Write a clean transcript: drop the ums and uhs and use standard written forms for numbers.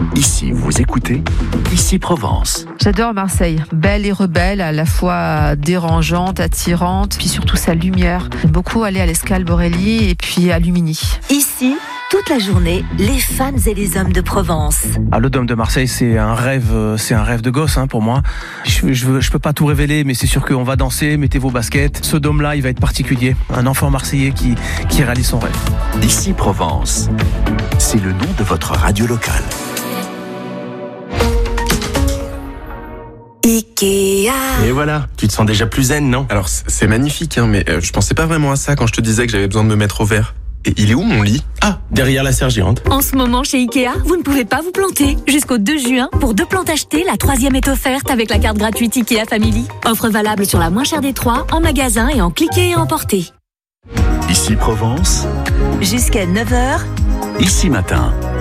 Ici, vous écoutez Ici Provence. J'adore Marseille, belle et rebelle, à la fois dérangeante, attirante, puis surtout sa lumière. J'aime beaucoup aller à l'Escale Borelli et puis à Lumini. Ici, toute la journée, les femmes et les hommes de Provence. Ah, le Dôme de Marseille, c'est un rêve de gosse pour moi. Je peux pas tout révéler, mais c'est sûr qu'on va danser, mettez vos baskets. Ce dôme-là, il va être particulier. Un enfant marseillais qui réalise son rêve. Ici Provence, c'est le nom de votre radio locale. Ikea. Et voilà, tu te sens déjà plus zen, non? Alors c'est magnifique, mais je pensais pas vraiment à ça quand je te disais que j'avais besoin de me mettre au vert. Et il est où mon lit? Ah, derrière la serre géante. En ce moment, chez Ikea, vous ne pouvez pas vous planter. Jusqu'au 2 juin, pour 2 plantes achetées, la 3e est offerte avec la carte gratuite Ikea Family. Offre valable sur la moins chère des 3, en magasin et en cliquer et emporter. Ici Provence, Jusqu'à 9h, Ici Matin.